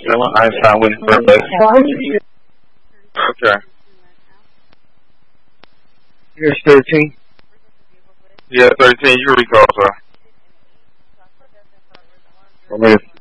Einstein wins first place. Okay. Here's 13. Yeah, 13. You recall, sir. For me,